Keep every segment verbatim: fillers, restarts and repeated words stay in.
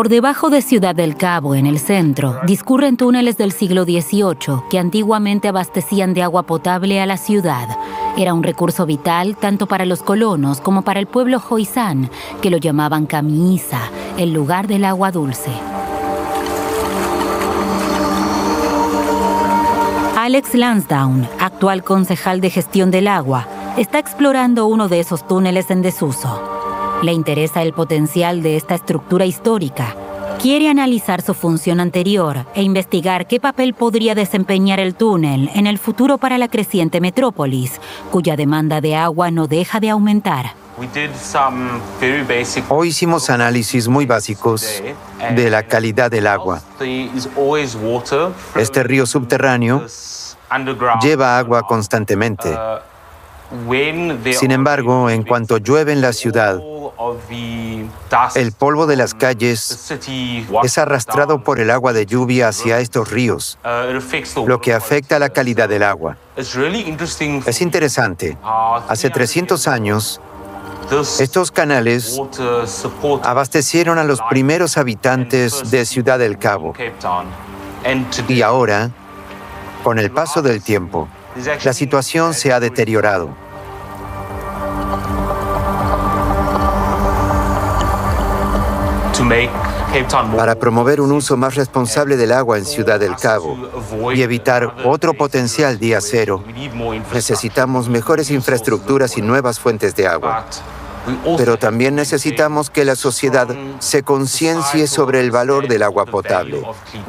Por debajo de Ciudad del Cabo, en el centro, discurren túneles del siglo dieciocho que antiguamente abastecían de agua potable a la ciudad. Era un recurso vital tanto para los colonos como para el pueblo Khoisan, que lo llamaban Camisa, el lugar del agua dulce. Alex Lansdowne, actual concejal de gestión del agua, está explorando uno de esos túneles en desuso. Le interesa el potencial de esta estructura histórica. Quiere analizar su función anterior e investigar qué papel podría desempeñar el túnel en el futuro para la creciente metrópolis, cuya demanda de agua no deja de aumentar. Hoy hicimos análisis muy básicos de la calidad del agua. Este río subterráneo lleva agua constantemente. Sin embargo, en cuanto llueve en la ciudad, el polvo de las calles es arrastrado por el agua de lluvia hacia estos ríos, lo que afecta la calidad del agua. Es interesante. Hace trescientos años, estos canales abastecieron a los primeros habitantes de Ciudad del Cabo. Y ahora, con el paso del tiempo, la situación se ha deteriorado. Para promover un uso más responsable del agua en Ciudad del Cabo y evitar otro potencial día cero, necesitamos mejores infraestructuras y nuevas fuentes de agua. Pero también necesitamos que la sociedad se conciencie sobre el valor del agua potable.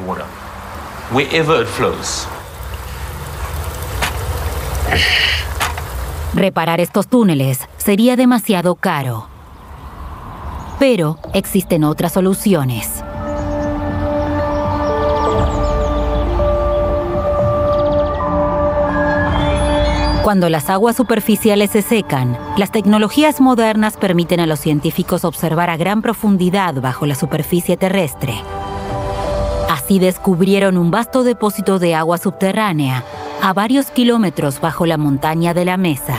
Reparar estos túneles sería demasiado caro. Pero existen otras soluciones. Cuando las aguas superficiales se secan, las tecnologías modernas permiten a los científicos observar a gran profundidad bajo la superficie terrestre. Así descubrieron un vasto depósito de agua subterránea a varios kilómetros bajo la montaña de la Mesa.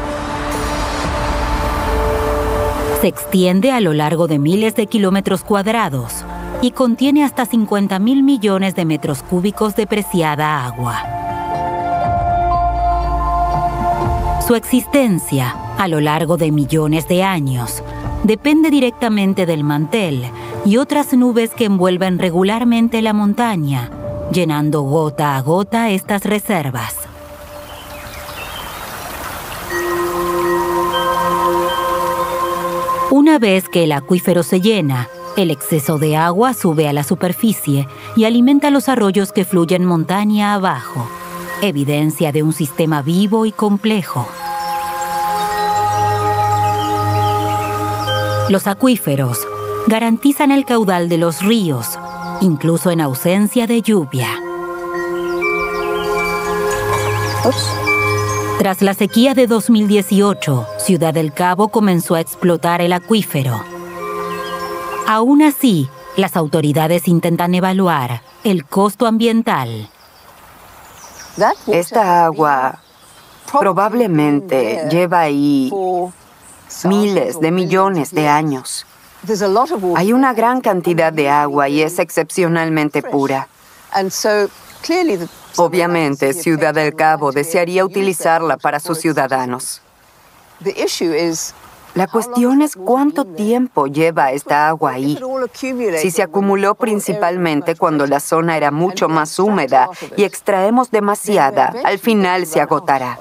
Se extiende a lo largo de miles de kilómetros cuadrados y contiene hasta cincuenta mil millones de metros cúbicos de preciada agua. Su existencia, a lo largo de millones de años, depende directamente del mantel y otras nubes que envuelven regularmente la montaña, llenando gota a gota estas reservas. Una vez que el acuífero se llena, el exceso de agua sube a la superficie y alimenta los arroyos que fluyen montaña abajo, evidencia de un sistema vivo y complejo. Los acuíferos garantizan el caudal de los ríos, incluso en ausencia de lluvia. Ups. Tras la sequía de dos mil dieciocho, Ciudad del Cabo comenzó a explotar el acuífero. Aún así, las autoridades intentan evaluar el costo ambiental. Esta agua probablemente lleva ahí miles de millones de años. Hay una gran cantidad de agua y es excepcionalmente pura. Obviamente, Ciudad del Cabo desearía utilizarla para sus ciudadanos. La cuestión es cuánto tiempo lleva esta agua ahí. Si se acumuló principalmente cuando la zona era mucho más húmeda y extraemos demasiada, al final se agotará.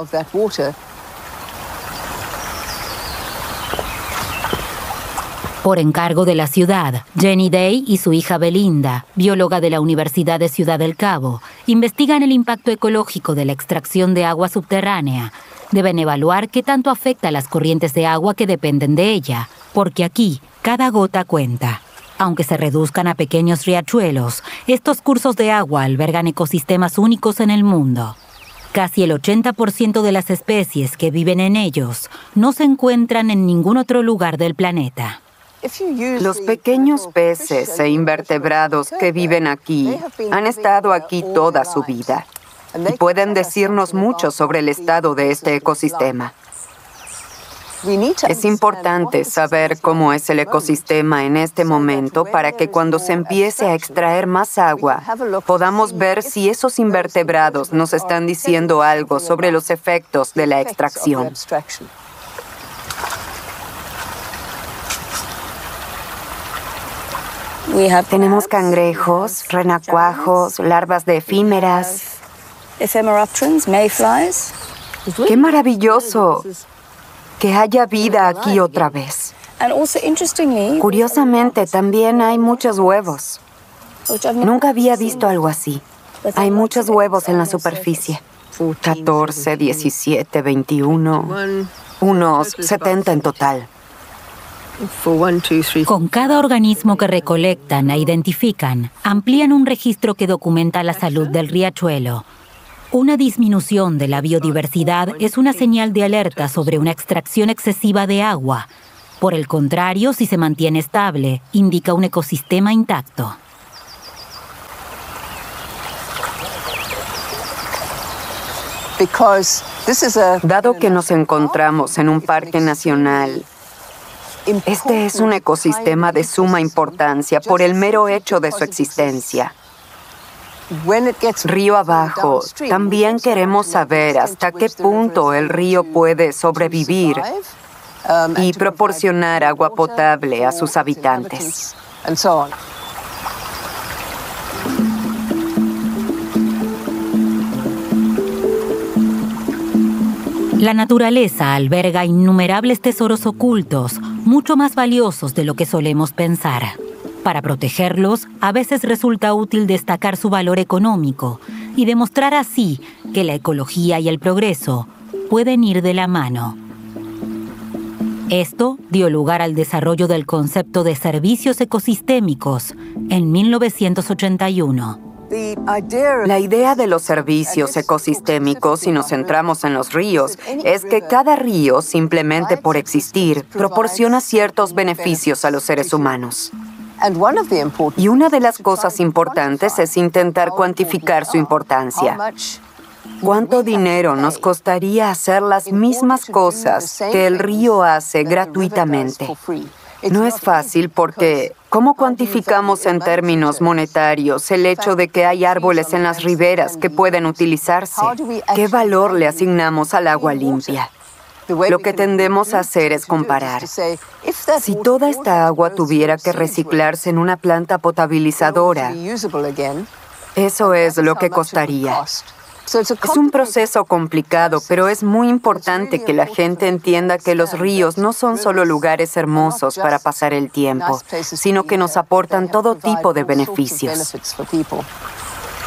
Por encargo de la ciudad, Jenny Day y su hija Belinda, bióloga de la Universidad de Ciudad del Cabo, investigan el impacto ecológico de la extracción de agua subterránea. Deben evaluar qué tanto afecta a las corrientes de agua que dependen de ella, porque aquí cada gota cuenta. Aunque se reduzcan a pequeños riachuelos, estos cursos de agua albergan ecosistemas únicos en el mundo. Casi el ochenta por ciento de las especies que viven en ellos no se encuentran en ningún otro lugar del planeta. Los pequeños peces e invertebrados que viven aquí han estado aquí toda su vida y pueden decirnos mucho sobre el estado de este ecosistema. Es importante saber cómo es el ecosistema en este momento para que cuando se empiece a extraer más agua, podamos ver si esos invertebrados nos están diciendo algo sobre los efectos de la extracción. Tenemos cangrejos, renacuajos, larvas de efímeras. ¡Qué maravilloso que haya vida aquí otra vez! Curiosamente, también hay muchos huevos. Nunca había visto algo así. Hay muchos huevos en la superficie. catorce, diecisiete, veintiuno, unos setenta en total. Con cada organismo que recolectan e identifican, amplían un registro que documenta la salud del riachuelo. Una disminución de la biodiversidad es una señal de alerta sobre una extracción excesiva de agua. Por el contrario, si se mantiene estable, indica un ecosistema intacto. Dado que nos encontramos en un parque nacional, este es un ecosistema de suma importancia por el mero hecho de su existencia. Río abajo, también queremos saber hasta qué punto el río puede sobrevivir y proporcionar agua potable a sus habitantes. La naturaleza alberga innumerables tesoros ocultos, mucho más valiosos de lo que solemos pensar. Para protegerlos, a veces resulta útil destacar su valor económico y demostrar así que la ecología y el progreso pueden ir de la mano. Esto dio lugar al desarrollo del concepto de servicios ecosistémicos en mil novecientos ochenta y uno. La idea de los servicios ecosistémicos, si nos centramos en los ríos, es que cada río, simplemente por existir, proporciona ciertos beneficios a los seres humanos. Y una de las cosas importantes es intentar cuantificar su importancia. ¿Cuánto dinero nos costaría hacer las mismas cosas que el río hace gratuitamente? No es fácil porque, ¿cómo cuantificamos en términos monetarios el hecho de que hay árboles en las riberas que pueden utilizarse? ¿Qué valor le asignamos al agua limpia? Lo que tendemos a hacer es comparar. Si toda esta agua tuviera que reciclarse en una planta potabilizadora, eso es lo que costaría. Es un proceso complicado, pero es muy importante que la gente entienda que los ríos no son solo lugares hermosos para pasar el tiempo, sino que nos aportan todo tipo de beneficios.